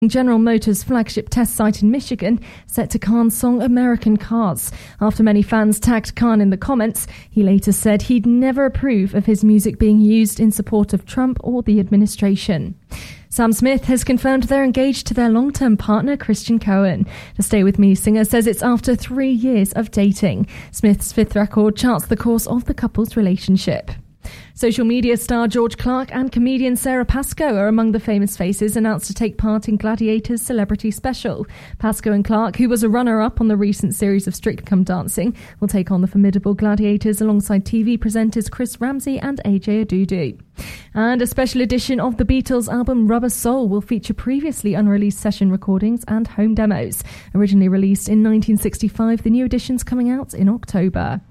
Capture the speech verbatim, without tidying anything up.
General Motors' flagship test site in Michigan, set to Khan's song American Cars. After many fans tagged Khan in the comments, he later said he'd never approve of his music being used in support of Trump or the administration. Sam Smith has confirmed they're engaged to their long-term partner, Christian Cohen. The Stay With Me singer says it's after three years of dating. Smith's fifth record charts the course of the couple's relationship. Social media star George Clark and comedian Sarah Pascoe are among the famous faces announced to take part in Gladiator's Celebrity Special. Pascoe and Clark, who was a runner-up on the recent series of Strictly Come Dancing, will take on the formidable Gladiators alongside T V presenters Chris Ramsey and A J Adudu. And a special edition of the Beatles album Rubber Soul will feature previously unreleased session recordings and home demos. Originally released in nineteen sixty-five, the new edition's coming out in October.